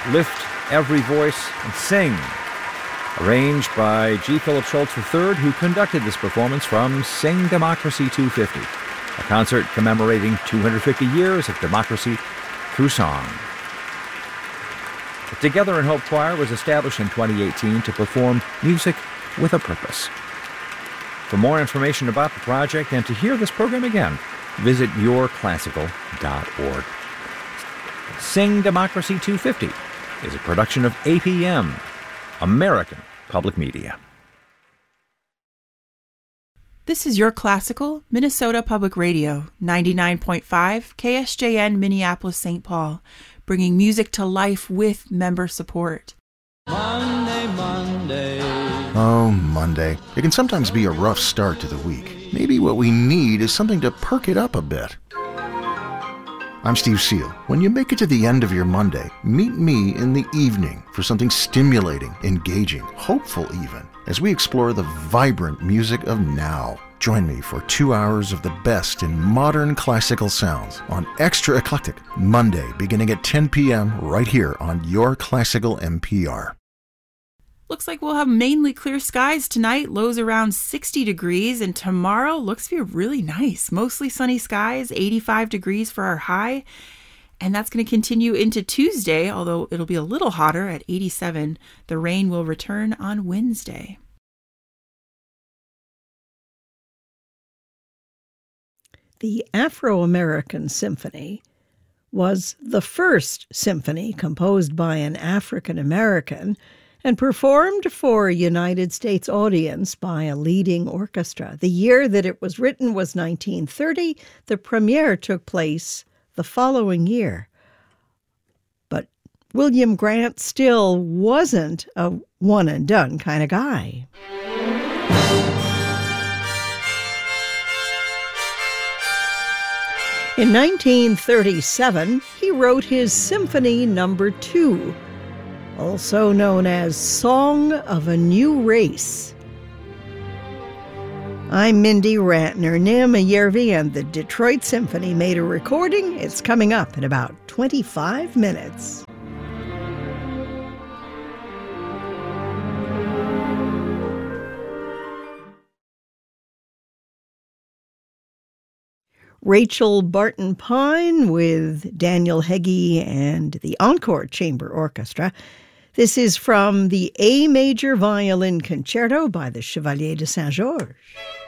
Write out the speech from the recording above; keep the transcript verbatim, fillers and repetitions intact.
Lift Every Voice and Sing, arranged by G. Philip Schultz the third, who conducted this performance from Sing Democracy two fifty, a concert commemorating two hundred fifty years of democracy through song. The Together in Hope Choir was established in twenty eighteen to perform music with a purpose. For more information about the project and to hear this program again, visit your classical dot org. Sing Democracy two fifty is a production of A P M, American Public Media. This is Your Classical, Minnesota Public Radio, ninety-nine point five K S J N Minneapolis, Saint Paul, bringing music to life with member support. Monday, Monday. Oh, Monday. It can sometimes be a rough start to the week. Maybe what we need is something to perk it up a bit. I'm Steve Seal. When you make it to the end of your Monday, meet me in the evening for something stimulating, engaging, hopeful even, as we explore the vibrant music of now. Join me for two hours of the best in modern classical sounds on Extra Eclectic, Monday beginning at ten p.m. right here on Your Classical N P R. Looks like we'll have mainly clear skies tonight, lows around sixty degrees, and tomorrow looks to be really nice. Mostly sunny skies, eighty-five degrees for our high, and that's going to continue into Tuesday, although it'll be a little hotter at eighty-seven. The rain will return on Wednesday. The Afro-American Symphony was the first symphony composed by an African-American and performed for a United States audience by a leading orchestra. The year that it was written was nineteen thirty. The premiere took place the following year. But William Grant still wasn't a one-and-done kind of guy. In nineteen thirty-seven, he wrote his Symphony Number Two, also known as Song of a New Race. I'm Mindy Ratner. Nima Yervi and the Detroit Symphony made a recording. It's coming up in about twenty-five minutes. Rachel Barton Pine with Daniel Heggie and the Encore Chamber Orchestra. This is from the A Major Violin Concerto by the Chevalier de Saint-Georges.